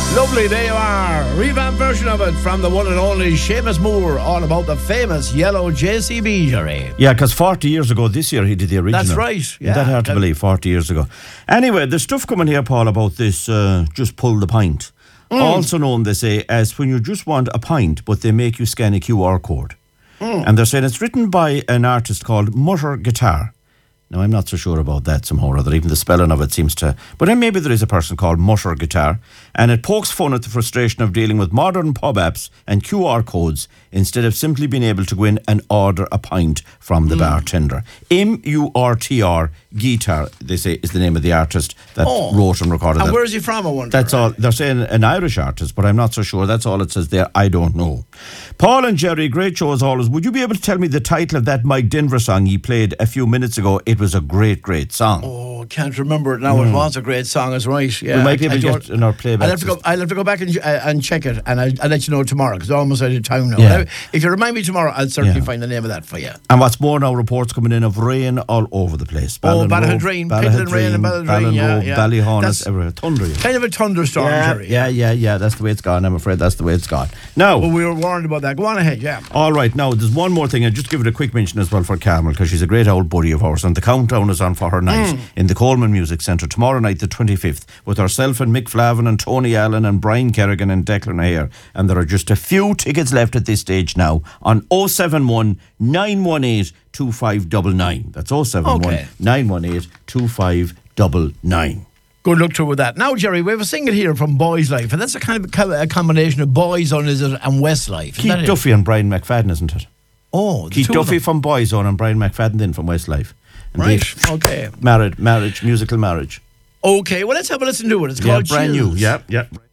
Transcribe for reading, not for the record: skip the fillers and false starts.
Lovely, there you are. Revamped version of it from the one and only Seamus Moore, all about the famous yellow JCB, Jerry. Yeah, because 40 years ago this year he did the original. That's right. Yeah. That hard to believe, 40 years ago. Anyway, there's stuff coming here, Paul, about this just pull the pint. Also known, they say, as when you just want a pint, but they make you scan a QR code. And they're saying it's written by an artist called Mutter Guitar. Now, I'm not so sure about that somehow or other. Even the spelling of it seems to... But then maybe there is a person called Mutter Guitar, and it pokes fun at the frustration of dealing with modern pub apps and QR codes instead of simply being able to go in and order a pint from the bartender. M-U-R-T-R Guitar, they say, is the name of the artist that wrote and recorded that. And where is he from, I wonder? That's all. They're saying an Irish artist, but I'm not so sure. That's all it says there. I don't know. Paul and Jerry, great show as always. Would you be able to tell me the title of that Mike Denver song he played a few minutes ago? It was a great, great song. Oh, I can't remember it now. It was a great song, is right. Yeah, we might be able to get in our playback. I'll have to go back and check it, and I'll let you know tomorrow, because I'm almost out of town now. Yeah. If you remind me tomorrow, I'll certainly find the name of that for you. And what's more now, reports coming in of rain all over the place. Ballynrain, Piddling Rain and Ballynrain, yeah. Ballyhonus, everywhere. Thunder. Kind of a thunderstorm, Jerry. Yeah. That's the way it's gone. I'm afraid that's the way it's gone. Now, well, we were warned about that. Go on ahead, yeah. All right, now, there's one more thing. I'll just give it a quick mention as well for Carmel, because she's a great old buddy of ours, and the countdown is on for her night in the Coleman Music Centre tomorrow night, the 25th, with herself and Mick Flavin and Tony Allen and Brian Kerrigan and Declan Hare. And there are just a few tickets left at this stage now on 071 918 2599. That's 071 918 2599. Good luck to her with that. Now, Jerry, we have a single here from Boys Life, and that's a kind of a combination of Boyzone, is it, and Westlife. Keith Duffy and Brian McFadden, isn't it? Oh, Keith Duffy from Boyzone and Brian McFadden then from Westlife. And right, okay. Musical marriage. Okay, well, let's have a listen to it. It's called brand Chills. new. Yeah.